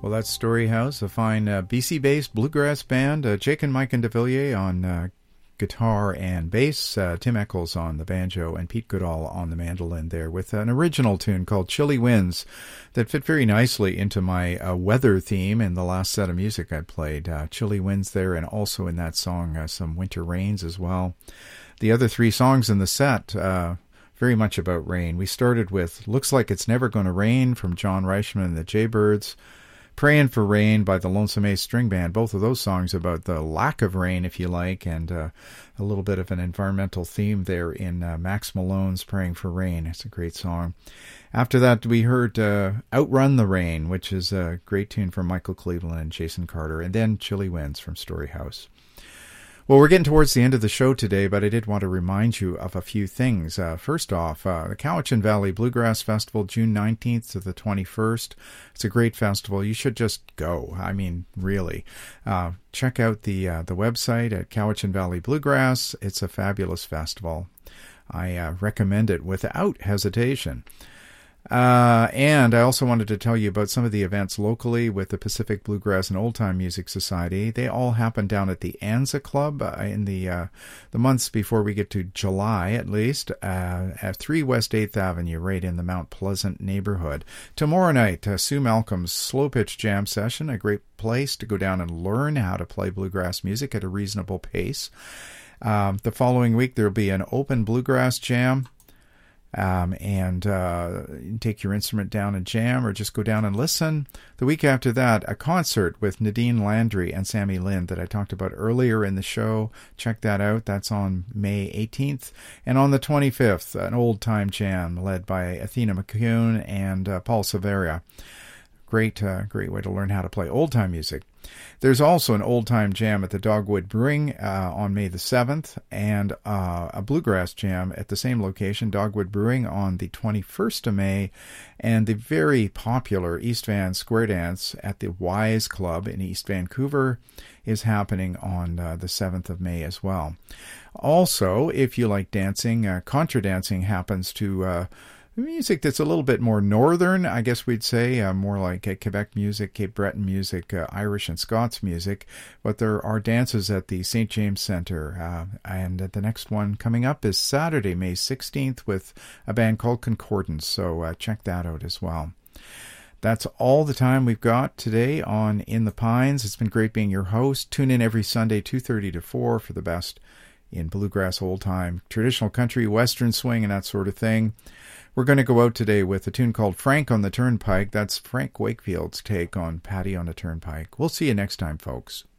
Well, that's Storyhouse, a fine BC-based bluegrass band. Jake and Mike and DeVilliers on guitar and bass, Tim Eccles on the banjo, and Pete Goodall on the mandolin there, with an original tune called Chilly Winds that fit very nicely into my weather theme in the last set of music I played. Chilly Winds there, and also in that song some winter rains as well. The other three songs in the set, very much about rain. We started with Looks Like It's Never Gonna Rain from John Reichman and the Jaybirds, Praying for Rain by the Lonesome Ace String Band. Both of those songs about the lack of rain, if you like, and a little bit of an environmental theme there in Max Malone's Praying for Rain. It's a great song. After that, we heard Outrun the Rain, which is a great tune from Michael Cleveland and Jason Carter, and then Chilly Winds from Storyhouse. Well, we're getting towards the end of the show today, but I did want to remind you of a few things. First off, the Cowichan Valley Bluegrass Festival, June 19th to the 21st. It's a great festival. You should just go. I mean, really. Check out the website at Cowichan Valley Bluegrass. It's a fabulous festival. I recommend it without hesitation. And I also wanted to tell you about some of the events locally with the Pacific Bluegrass and Old Time Music Society. They all happen down at the Anza Club in the months before we get to July, at least, at 3 West 8th Avenue, right in the Mount Pleasant neighborhood. Tomorrow night, Sue Malcolm's Slow Pitch Jam Session, a great place to go down and learn how to play bluegrass music at a reasonable pace. The following week, there will be an open bluegrass jam. And take your instrument down and jam, or just go down and listen. The week after that, a concert with Nadine Landry and Sammy Lynn that I talked about earlier in the show. Check that out. That's on May 18th. And on the 25th, an old-time jam led by Athena McCune and Paul Severia. Great way to learn how to play old-time music. There's also an old-time jam at the Dogwood Brewing on May the 7th, and a bluegrass jam at the same location, Dogwood Brewing, on the 21st of May, and the very popular East Van Square Dance at the Wise Club in East Vancouver is happening on the 7th of May as well. Also, if you like dancing, contra dancing happens to music that's a little bit more northern, I guess we'd say, more like Quebec music, Cape Breton music, Irish and Scots music. But there are dances at the St. James Centre. And the next one coming up is Saturday, May 16th, with a band called Concordance. So check that out as well. That's all the time we've got today on In the Pines. It's been great being your host. Tune in every Sunday, 2:30 to 4 for the best in bluegrass, old time, traditional country, western swing, and that sort of thing. We're going to go out today with a tune called Frank on the Turnpike. That's Frank Wakefield's take on Paddy on the Turnpike. We'll see you next time, folks.